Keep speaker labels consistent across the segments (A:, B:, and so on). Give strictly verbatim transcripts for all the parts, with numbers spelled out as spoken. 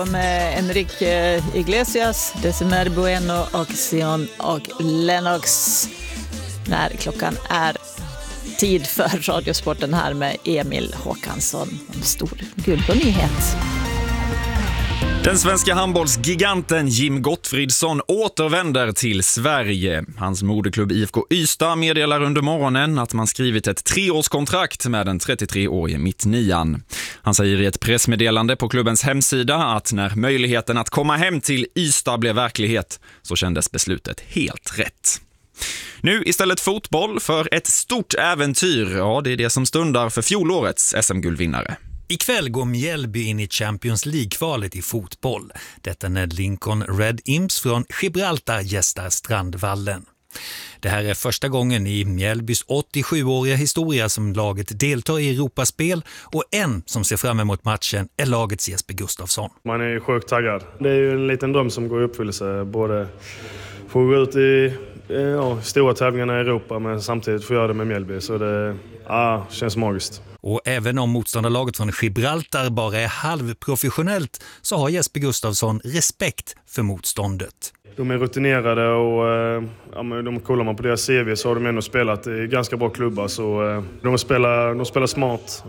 A: Med Enrique Iglesias, Decimer Bueno och Sion och Lennox. När klockan är tid för Radiosporten här med Emil Håkansson. En stor guldnyhet.
B: Den svenska handbollsgiganten Jim Gottfridsson återvänder till Sverige. Hans moderklubb I F K Ystad meddelar under morgonen att man skrivit ett treårskontrakt med den trettiotre-årige mittnian. Han säger i ett pressmeddelande på klubbens hemsida att när möjligheten att komma hem till Ystad blev verklighet så kändes beslutet helt rätt. Nu istället fotboll för ett stort äventyr. Ja, det är det som stundar för fjolårets S M-guldvinnare.
C: Ikväll går Mjällby in i Champions League-kvalet i fotboll. Detta när Lincoln Red Imps från Gibraltar gästar Strandvallen. Det här är första gången i Mjällbys åttiosjuåriga historia som laget deltar i Europaspel, och en som ser fram emot matchen är lagets Jesper Gustafsson.
D: Man är sjukt taggad. Det är ju en liten dröm som går i uppfyllelse. Både få gå ut i ja, stora tävlingarna i Europa men samtidigt få göra det med Mjällby. Så det ja, känns magiskt.
C: Och även om motståndarlaget från Gibraltar bara är halvprofessionellt så har Jesper Gustafsson respekt för motståndet.
D: De är rutinerade och ja, men de kollar man på deras C V så har de ändå spelat i ganska bra klubbar. Så de spelar, de spelar smart,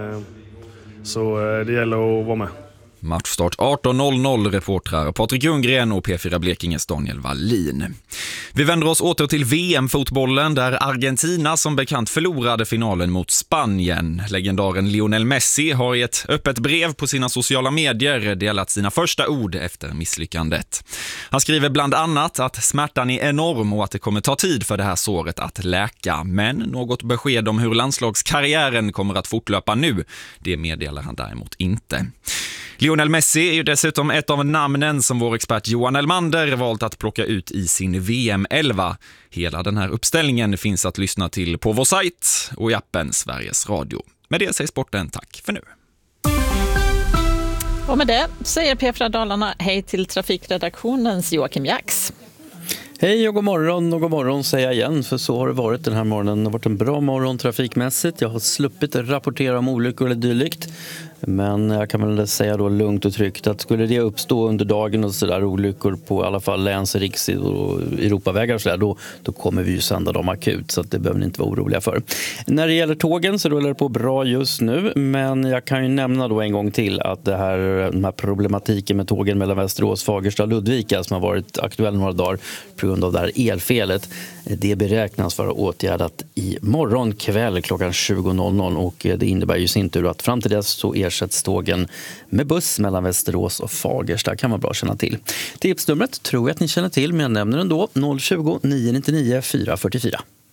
D: så det gäller att vara med.
B: Matchstart arton noll noll, reportrar Patrik Ljunggren och P fyra Blekinges Daniel Wallin. Vi vänder oss åter till V M-fotbollen där Argentina som bekant förlorade finalen mot Spanien. Legendaren Lionel Messi har i ett öppet brev på sina sociala medier delat sina första ord efter misslyckandet. Han skriver bland annat att smärtan är enorm och att det kommer ta tid för det här såret att läka. Men något besked om hur landslagskarriären kommer att fortlöpa nu, det meddelar han däremot inte. Lionel Messi är ju dessutom ett av namnen som vår expert Johan Elmander valt att plocka ut i sin V M elva. Hela den här uppställningen finns att lyssna till på vår sajt och i appen Sveriges Radio. Med det säger sporten tack för nu.
A: Och med det säger P fyra Dalarna hej till trafikredaktionens Joakim Jax.
E: Hej och god morgon och god morgon säger jag igen, för så har det varit den här morgonen. Det har varit en bra morgon trafikmässigt. Jag har sluppit rapportera om olyckor eller dylikt. Men jag kan väl säga då lugnt och tryggt att skulle det uppstå under dagen och sådär olyckor på i alla fall läns-, riks- och Europavägar och sådär, då, då kommer vi ju sända dem akut, så att det behöver ni inte vara oroliga för. När det gäller tågen så rullar det på bra just nu, men jag kan ju nämna då en gång till att det här, den här problematiken med tågen mellan Västerås, Fagersta och Ludvika som har varit aktuell några dagar på grund av det här elfelet, det beräknas vara åtgärdat i morgon kväll klockan tjugo noll noll, och det innebär ju sin tur att fram till dess så ersätts tågen med buss mellan Västerås och Fagersta. Kan man bra känna till. Tipsnumret tror jag att ni känner till, men jag nämner den då noll tjugo, nio nio nio, fyra fyra fyra.